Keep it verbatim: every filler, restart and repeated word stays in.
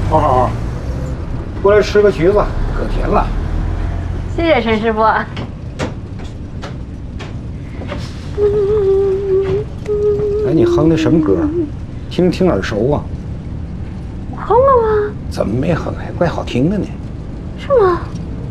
好好好，过来吃个橘子，可甜了。 谢谢陈师傅。 哎，你哼的什么歌？听听耳熟啊。 我哼了吗？ 怎么没哼？还怪好听的呢。 是吗？